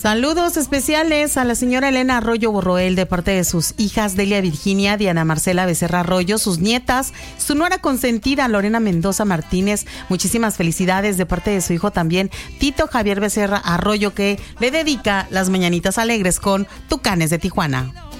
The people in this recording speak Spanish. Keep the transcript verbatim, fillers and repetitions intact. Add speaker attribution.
Speaker 1: Saludos especiales a la señora Elena Arroyo Borroel de parte de sus hijas Delia Virginia, Diana Marcela Becerra Arroyo, sus nietas, su nuera consentida Lorena Mendoza Martínez. Muchísimas felicidades de parte de su hijo también Tito Javier Becerra Arroyo, que le dedica las mañanitas alegres con Tucanes de Tijuana.